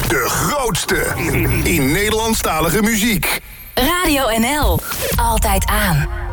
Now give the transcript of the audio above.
De grootste in Nederlandstalige muziek. Radio NL. Altijd aan.